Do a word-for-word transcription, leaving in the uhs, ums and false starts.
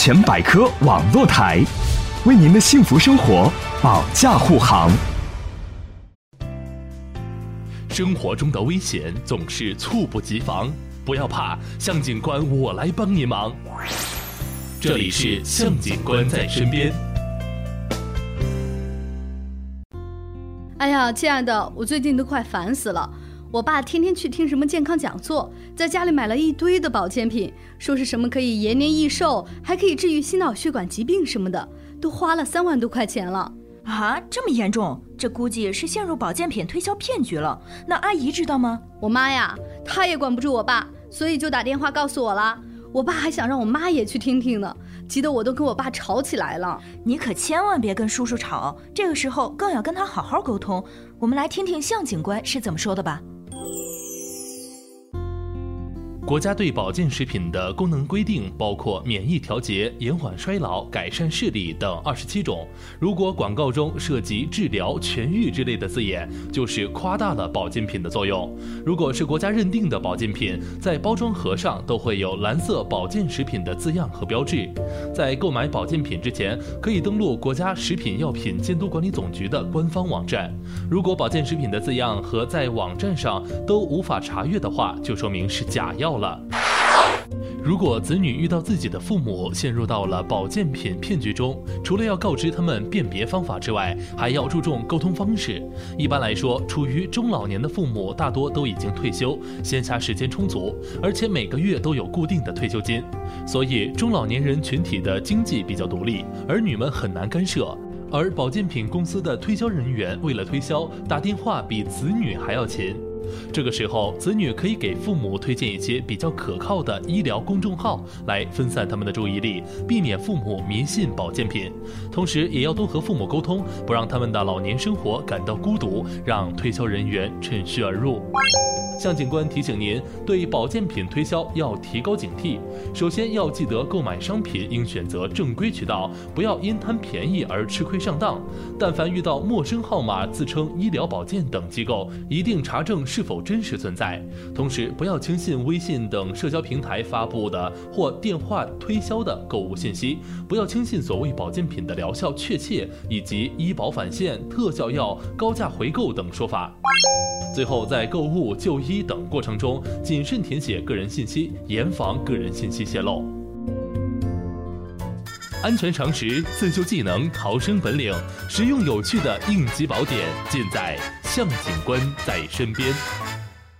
全百科网络台，为您的幸福生活保驾护航。 生活中的危险总是猝不及防，不要怕，向警官我来帮你忙。这里是向警官在身边。 哎呀，亲爱的，我最近都快烦死了。我爸天天去听什么健康讲座，在家里买了一堆的保健品，说是什么可以延年益寿，还可以治愈心脑血管疾病什么的，都花了三万多块钱了。 啊，这么严重？这估计是陷入保健品推销骗局了。那阿姨知道吗？ 我妈呀，她也管不住我爸，所以就打电话告诉我了。我爸还想让我妈也去听听呢，急得我都跟我爸吵起来了。 你可千万别跟叔叔吵，这个时候更要跟他好好沟通。我们来听听向警官是怎么说的吧。 国家对保健食品的功能规定包括免疫调节、延缓衰老、改善视力等二十七种。如果广告中涉及治疗、痊愈之类的字眼，就是夸大了保健品的作用。如果是国家认定的保健品，在包装盒上都会有蓝色保健食品的字样和标志。在购买保健品之前，可以登录国家食品药品监督管理总局的官方网站。如果保健食品的字样和在网站上都无法查阅的话，就说明是假药了。如果子女遇到自己的父母陷入到了保健品骗局中，除了要告知他们辨别方法之外，还要注重沟通方式。一般来说，处于中老年的父母大多都已经退休，闲暇时间充足，而且每个月都有固定的退休金，所以中老年人群体的经济比较独立，儿女们很难干涉。而保健品公司的推销人员为了推销，打电话比子女还要勤。这个时候，子女可以给父母推荐一些比较可靠的医疗公众号，来分散他们的注意力，避免父母迷信保健品。同时，也要多和父母沟通，不让他们的老年生活感到孤独，让推销人员趁虚而入。向警官提醒您，对保健品推销要提高警惕。首先要记得，购买商品应选择正规渠道，不要因贪便宜而吃亏上当。但凡遇到陌生号码自称医疗保健等机构，一定查证是否真实存在。同时，不要轻信微信等社交平台发布的或电话推销的购物信息，不要轻信所谓保健品的疗效确切以及医保返现、特效药、高价回购等说法。最后，在购物、就医等过程中，谨慎填写个人信息，严防个人信息泄露。安全常识、自救技能、逃生本领，实用有趣的应急宝典，尽在向警官在身边。